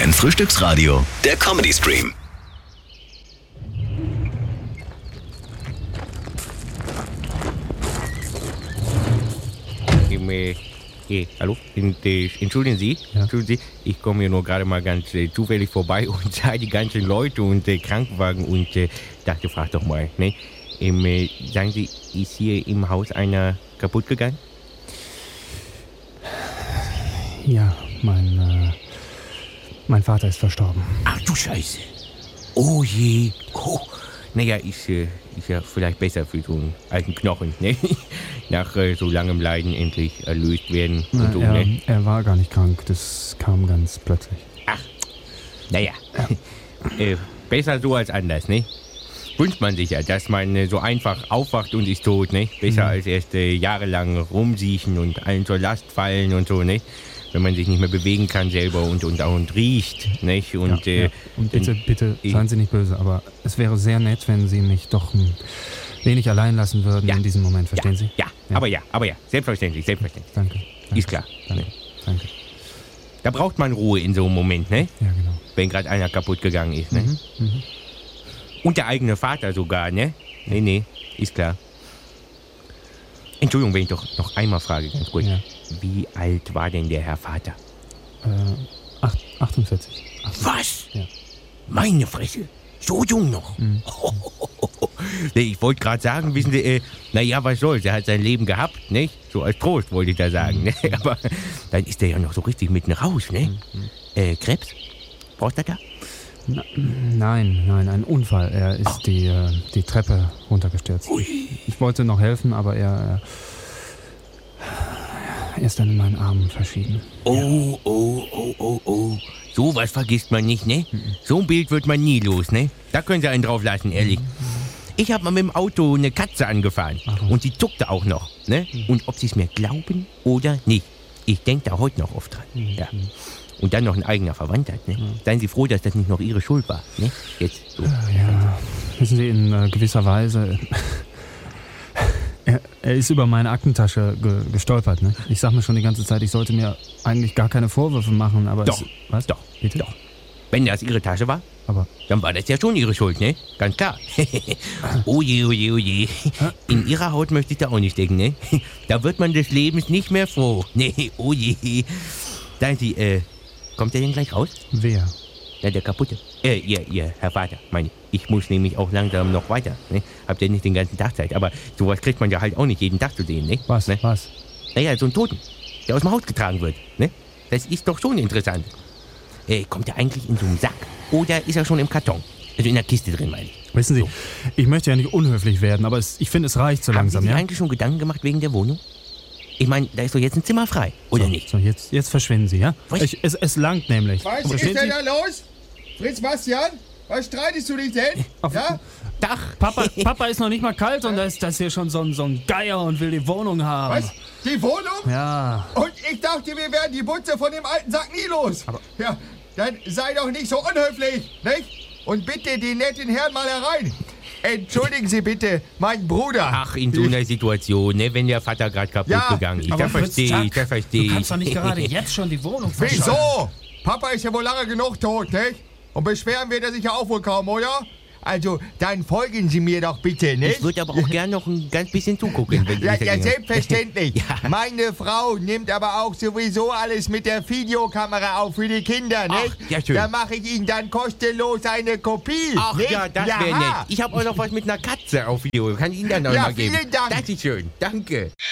FFN Frühstücksradio, der Comedy Stream. Hallo? Entschuldigen Sie, ich komme hier nur gerade mal ganz zufällig vorbei und sah die ganzen Leute und Krankenwagen und dachte, frag doch mal, ne? Sagen Sie, ist hier im Haus einer kaputt gegangen? Ja, mein Vater ist verstorben. Ach du Scheiße. Oh je. Oh. Naja, ist ja vielleicht besser für so einen alten Knochen, ne? Nach so langem Leiden endlich erlöst werden. Und so, ne? Er war gar nicht krank, das kam ganz plötzlich. Ach, naja. Ja. Besser so als anders, ne? Wünscht man sich ja, dass man so einfach aufwacht und ist tot, ne? Besser als erst jahrelang rumsiechen und allen zur Last fallen und so, ne? Wenn man sich nicht mehr bewegen kann selber und riecht, nicht? Und, Und bitte, seien Sie nicht böse, aber es wäre sehr nett, wenn Sie mich doch ein wenig allein lassen würden in diesem Moment, verstehen Sie? Ja, aber ja, selbstverständlich. Danke. Ist klar. Danke. Da braucht man Ruhe in so einem Moment, ne? Ja, genau. Wenn gerade einer kaputt gegangen ist, ne? Und der eigene Vater sogar, ne? Nee, ist klar. Entschuldigung, wenn ich doch noch einmal frage, ganz kurz. Ja. Wie alt war denn der Herr Vater? 48. Was? Ja. Meine Fresse. So jung noch. Nee, ich wollte gerade sagen, wissen Sie, naja, was soll's, er hat sein Leben gehabt, nicht? So als Trost wollte ich da sagen, ne? Aber dann ist er ja noch so richtig mitten raus, ne? Krebs? Prostata? Nein, ein Unfall. Er ist die Treppe runtergestürzt. Ich wollte noch helfen, aber er ist dann in meinen Armen verschieden. Oh. So was vergisst man nicht, ne? So ein Bild wird man nie los, ne? Da können Sie einen drauf lassen, ehrlich. Ich habe mal mit dem Auto eine Katze angefahren. Und die zuckte auch noch, ne? Und ob Sie es mir glauben oder nicht, ich denke da heute noch oft dran. Ja. Und dann noch ein eigener Verwandter, ne? Seien Sie froh, dass das nicht noch Ihre Schuld war, ne? Jetzt so. Ja, wissen Sie, in gewisser Weise... Er ist über meine Aktentasche gestolpert, ne? Ich sag mir schon die ganze Zeit, ich sollte mir eigentlich gar keine Vorwürfe machen, aber... Doch, was? Doch, bitte? Doch. Wenn das Ihre Tasche war, aber dann war das ja schon Ihre Schuld, ne? Ganz klar. Oh je. In Ihrer Haut möchte ich da auch nicht stecken, ne? Da wird man des Lebens nicht mehr froh. Ne, oh je. Sagen Sie, kommt der denn gleich raus? Wer? Ja, der Kaputte. Ihr Herr Vater, meine ich. Ich muss nämlich auch langsam noch weiter, ne? Habt ihr nicht den ganzen Tag Zeit. Aber sowas kriegt man ja halt auch nicht jeden Tag zu sehen, ne? Was? Ne? Was? Naja, so ein Toten, der aus dem Haus getragen wird, ne? Das ist doch schon interessant. Kommt er eigentlich in so einem Sack oder ist er schon im Karton? Also in der Kiste drin, meine ich. Wissen Sie, ich möchte ja nicht unhöflich werden, aber ich finde, es reicht so langsam, Haben Sie ja? sich eigentlich schon Gedanken gemacht wegen der Wohnung? Ich meine, da ist doch jetzt ein Zimmer frei, oder nicht? So, jetzt verschwinden Sie, ja? Was? Es langt nämlich. Was ist denn da los? Fritz Bastian? Was streitest du dich denn? Ja? Dach. Papa ist noch nicht mal kalt und da ist hier schon so ein Geier und will die Wohnung haben. Was? Die Wohnung? Ja. Und ich dachte, wir wären die Butze von dem alten Sack nie los. Aber ja, dann sei doch nicht so unhöflich, nicht? Und bitte den netten Herrn mal herein. Entschuldigen Sie bitte, mein Bruder. Ach, in so einer Situation, ne, wenn der Vater gerade kaputt gegangen ist. aber Da verstehe ich. Du kannst doch nicht gerade jetzt schon die Wohnung verscheuern. Wieso? Papa ist ja wohl lange genug tot, nicht? Und beschweren wird er sich ja auch wohl kaum, oder? Also, dann folgen Sie mir doch bitte, nicht? Ich würde aber auch gern noch ein ganz bisschen zugucken. Wenn Ja, Sie ja, das- selbstverständlich. Ja. Meine Frau nimmt aber auch sowieso alles mit der Videokamera auf für die Kinder, nicht? Ach, ja, schön. Da mache ich Ihnen dann kostenlos eine Kopie. Ach nicht? ja, das wäre nett. Ich habe auch noch was mit einer Katze auf Video. Kann ich Ihnen dann noch Ja, mal geben. vielen Dank. Das ist schön. Danke.